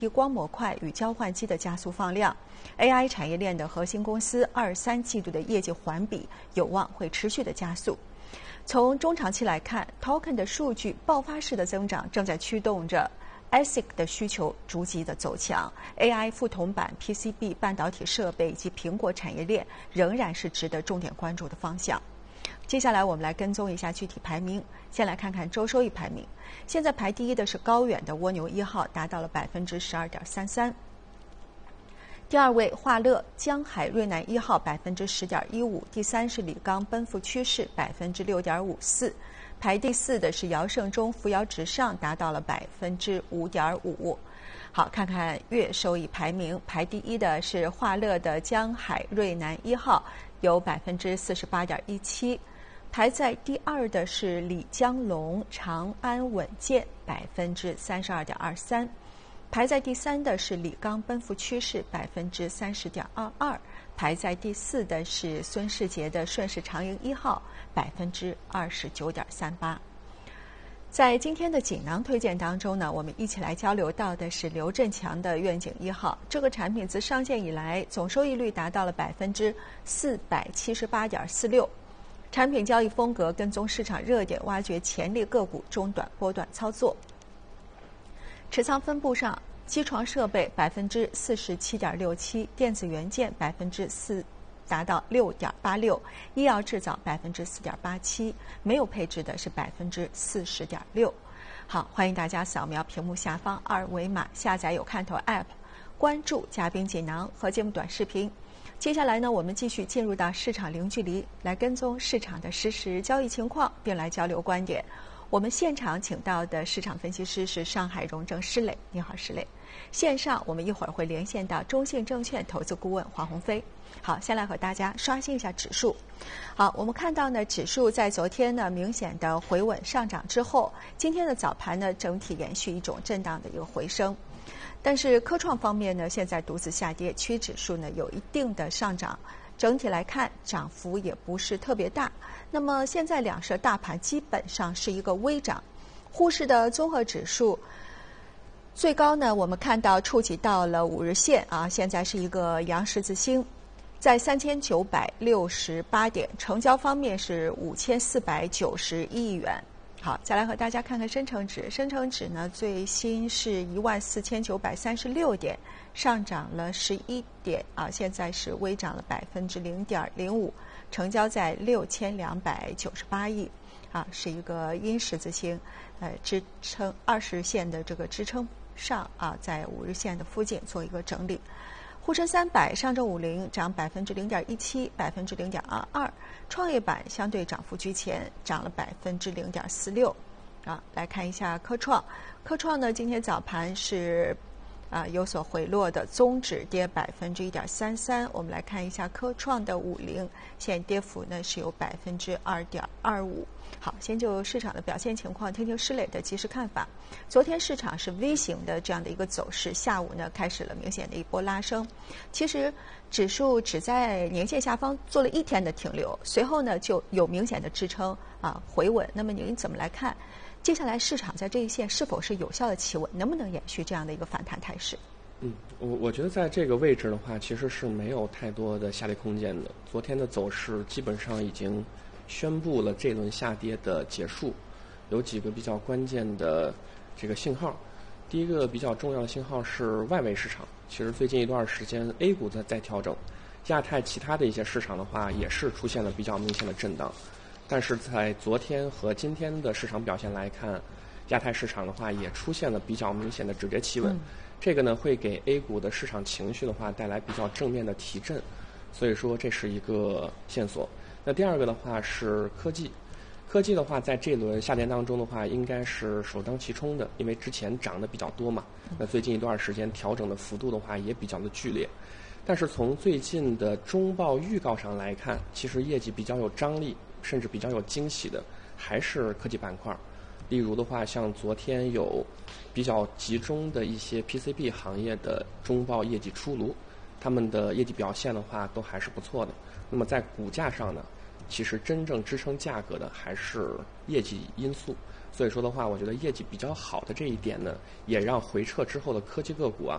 光模块与交换机的加速放量。AI 产业链的核心公司2、3季度的业绩环比有望会持续的加速。从中长期来看 ，Token 的数据爆发式的增长正在驱动着 ASIC 的需求逐级的走强。AI 副铜板、PCB、半导体设备以及苹果产业链仍然是值得重点关注的方向。接下来我们来跟踪一下具体排名。先来看看周收益排名。现在排第一的是高远的蜗牛1号，达到了12.33%。第二位华乐江海瑞南1号10.15%，第三是李刚奔赴趋势6.54%，排第四的是姚盛中扶摇直上，达到了5.5%。好，看看月收益排名，排第一的是华乐的江海瑞南1号，有48.17%。排在第二的是李江龙长安稳健32.23%，排在第三的是李刚奔赴趋势30.22%，排在第四的是孙世杰的顺势长盈1号29.38%。在今天的锦囊推荐当中呢，我们一起来交流到的是刘振强的愿景1号。这个产品自上线以来，总收益率达到了478.46%。产品交易风格跟踪市场热点，挖掘潜力个股，中短波段操作。持仓分布上，机床设备47.67%，电子元件4%达到6.86%，医药制造4.87%，没有配置的是40.6%。好，欢迎大家扫描屏幕下方二维码，下载有看头 App， 关注嘉宾锦囊和节目短视频。接下来呢，我们继续进入到市场零距离，来跟踪市场的实时交易情况，并来交流观点。我们现场请到的市场分析师是上海荣正施磊，你好，施磊。线上我们一会儿会连线到中信证券投资顾问黄鸿飞。好，先来和大家刷新一下指数。好，我们看到呢，指数在昨天呢明显的回稳上涨之后，今天的早盘呢整体延续一种震荡的一个回升。但是科创方面呢，现在独自下跌，区指数呢有一定的上涨，整体来看涨幅也不是特别大。那么现在两市大盘基本上是一个微涨，沪市的综合指数最高呢，我们看到触及到了5日线啊，现在是一个阳十字星，在3968点，成交方面是5491亿元。好，再来和大家看看深成指。深成指呢，最新是14936点，上涨了11点啊，现在是微涨了0.05%，成交在6298亿啊，是一个阴十字星，支撑20线的这个支撑上啊，在5日线的附近做一个整理。沪深300、上证50涨0.17%、0.22%，创业板相对涨幅居前，涨了0.46%。啊，来看一下科创，科创呢今天早盘是有所回落的，综指跌1.33%。我们来看一下科创的50，现在跌幅呢是有2.25%。好，先就市场的表现情况听听施磊的及时看法。昨天市场是 V 型的这样的一个走势，下午呢开始了明显的一波拉升。其实指数只在年线下方做了1天的停留，随后呢就有明显的支撑回稳。那么您怎么来看？接下来市场在这一线是否是有效的企稳，能不能延续这样的一个反弹态势？ 我觉得在这个位置的话，其实是没有太多的下跌空间的。昨天的走势基本上已经宣布了这轮下跌的结束，有几个比较关键的这个信号。第一个比较重要的信号是外围市场，其实最近一段时间 A 股在调整，亚太其他的一些市场的话也是出现了比较明显的震荡。但是在昨天和今天的市场表现来看，亚太市场的话也出现了比较明显的止跌企稳，这个呢会给 A 股的市场情绪的话带来比较正面的提振，所以说这是一个线索。那第二个的话是科技，科技的话在这轮下跌当中的话应该是首当其冲的，因为之前涨得比较多嘛，那最近一段时间调整的幅度的话也比较的剧烈。但是从最近的中报预告上来看，其实业绩比较有张力甚至比较有惊喜的还是科技板块。例如的话，像昨天有比较集中的一些 PCB 行业的中报业绩出炉，他们的业绩表现的话都还是不错的。那么在股价上呢，其实真正支撑价格的还是业绩因素， 所以说的话，我觉得业绩比较好的这一点呢，也让回撤之后的科技个股啊